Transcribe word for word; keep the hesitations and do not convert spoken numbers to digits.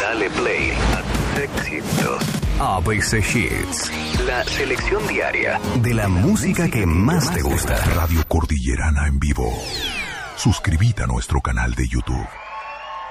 Dale play a tus éxitos. A B C Hits. La selección diaria de la música que más te gusta. Radio Cordillerana en vivo. Suscríbete a nuestro canal de YouTube.